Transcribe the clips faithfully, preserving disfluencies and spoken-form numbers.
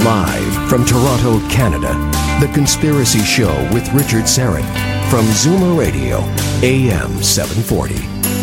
Live from Toronto, Canada, The Conspiracy Show with Richard Syrett from Zoomer Radio, A M seven forty.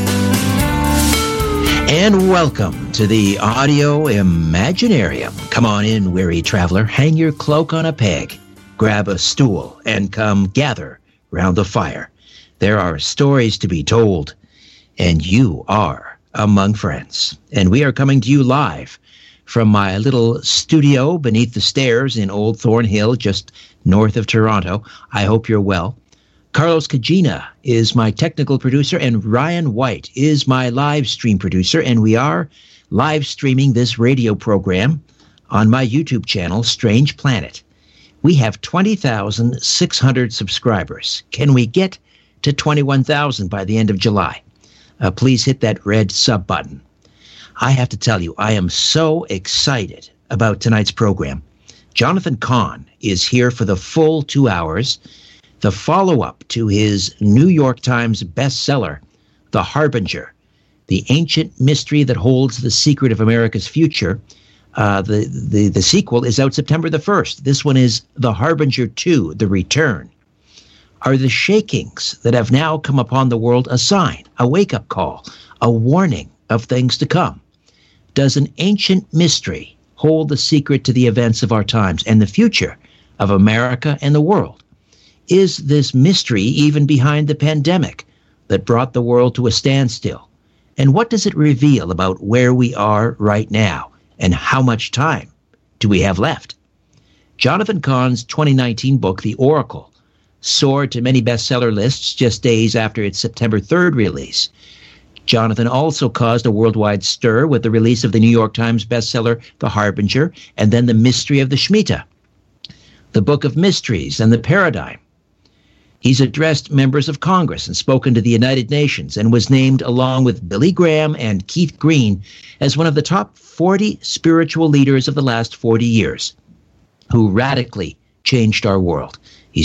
And welcome to the Audio Imaginarium. Come on in, weary traveler. Hang your cloak on a peg, grab a stool, and come gather round the fire. There are stories to be told, and you are among friends. And we are coming to you live from my little studio beneath the stairs in Old Thornhill, just north of Toronto. I hope you're well. Carlos Cagina is my technical producer, and Ryan White is my live stream producer, and we are live streaming this radio program on my YouTube channel, Strange Planet. We have twenty thousand six hundred subscribers. Can we get to twenty-one thousand by the end of July? Uh, please hit that red sub button. I have to tell you, I am so excited about tonight's program. Jonathan Cahn is here for the full two hours, the follow-up to his New York Times bestseller, The Harbinger, the ancient mystery that holds the secret of America's future. Uh, the, the, the sequel is out September the first. This one is The Harbinger two, The Return. Are the shakings that have now come upon the world a sign, a wake-up call, a warning of things to come? Does an ancient mystery hold the secret to the events of our times and the future of America and the world? Is this mystery even behind the pandemic that brought the world to a standstill? And what does it reveal about where we are right now and how much time do we have left? Jonathan Cahn's twenty nineteen book, The Oracle, soared to many bestseller lists just days after its September third release. Jonathan also caused a worldwide stir with the release of the New York Times bestseller, The Harbinger, and then The Mystery of the Shemitah, the Book of Mysteries and the Paradigm. He's addressed members of Congress and spoken to the United Nations and was named, along with Billy Graham and Keith Green, as one of the top forty spiritual leaders of the last forty years who radically changed our world.